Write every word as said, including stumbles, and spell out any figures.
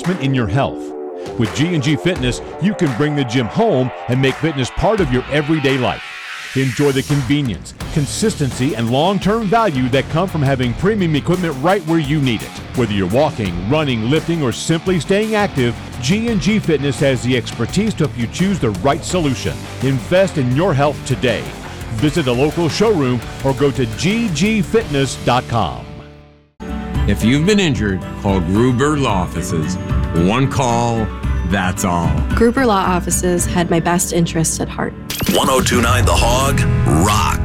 investment in your health. With G and G Fitness, you can bring the gym home and make fitness part of your everyday life. Enjoy the convenience, consistency, and long-term value that come from having premium equipment right where you need it. Whether you're walking, running, lifting, or simply staying active, G and G Fitness has the expertise to help you choose the right solution. Invest in your health today. Visit a local showroom or go to g g fitness dot com. If you've been injured, call Gruber Law Offices. One call, that's all. Gruber Law Offices had my best interests at heart. one oh two point nine The Hog, rock.